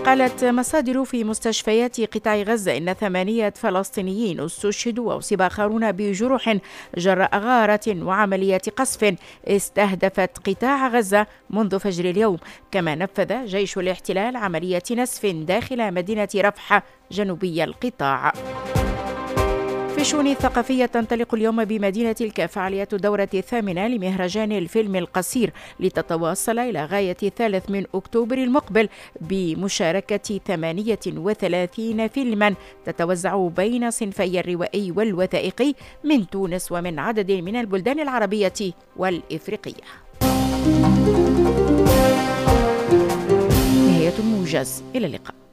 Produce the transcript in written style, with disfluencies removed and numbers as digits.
قالت مصادر في مستشفيات قطاع غزة إن 8 فلسطينيين استشهدوا وأصيب آخرون بجروح جراء غارة وعملية قصف استهدفت قطاع غزة منذ فجر اليوم. كما نفذ جيش الاحتلال عملية نسف داخل مدينة رفح جنوبي القطاع. في الشؤون الثقافية تنطلق اليوم بمدينة الكاف فعاليات الدورة الثامنة لمهرجان الفيلم القصير لتتواصل إلى غاية 3 من أكتوبر المقبل بمشاركة 38 فيلما تتوزع بين صنفي الروائي والوثائقي من تونس ومن عدد من البلدان العربية والإفريقية. نهاية الموجز، إلى اللقاء.